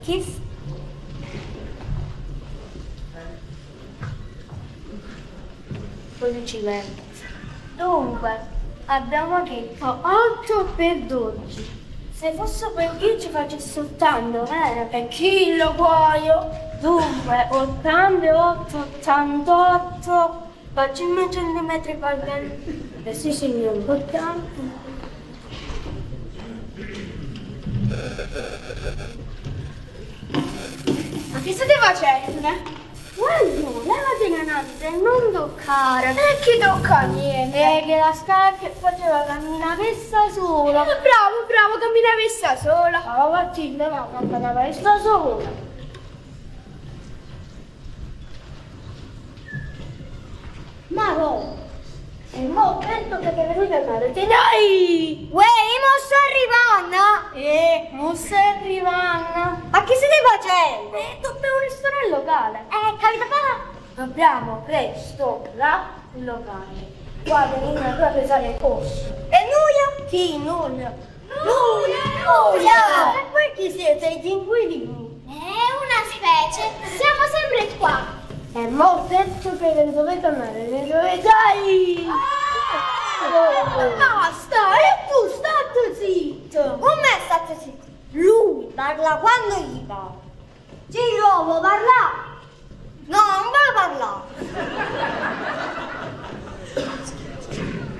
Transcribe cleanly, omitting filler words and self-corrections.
Chi? Poi ci vende. Dunque, abbiamo detto 8 per 12. Se fosse per 10 facessi soltanto, E chi lo vuoi? Dunque, 88, 88, facciamo centimetri quadrati. Sì, signore, 80. Ma che state facendo? Guarda, levati la non toccare. E chi tocca niente? Che la scala che faceva camminare sola. Bravo, camminare sola. Ma Matilde, va, camminare sola. Ma no. E mo' penso che deve venuto a andare. Dai! Uè, mo sto arrivando! Mo stai arrivando! Ma che state facendo? Dobbiamo restare il locale. Capito papà? Dobbiamo presto il locale. Guarda, non è proprio pesare il posto. E nulla? Chi nulla? Nulla! E voi chi siete? I pinguini? È una specie. Siamo sempre qua. E mo' detto che ve ne dovete andare, ne dovete... Dai! Basta! E tu state zitto! Come state zitto? Lui parla quando gli parla. Sì, io vuoi parlare? No, non vuoi parlare.